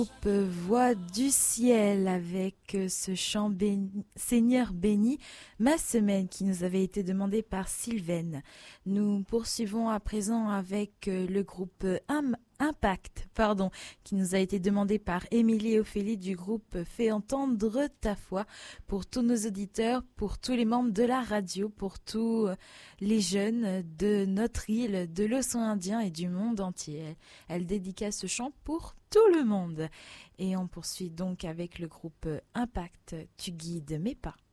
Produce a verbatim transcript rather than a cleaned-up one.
Groupe Voix du ciel avec ce chant béni, Seigneur béni, ma semaine qui nous avait été demandé par Sylvaine. Nous poursuivons à présent avec le groupe Im- Impact, pardon, qui nous a été demandé par Émilie et Ophélie du groupe Fais entendre ta foi, pour tous nos auditeurs, pour tous les membres de la radio, pour tous les jeunes de notre île, de l'océan Indien et du monde entier. Elle dédicace ce chant pour tout le monde. Et on poursuit donc avec le groupe Impact, Tu guides mes pas.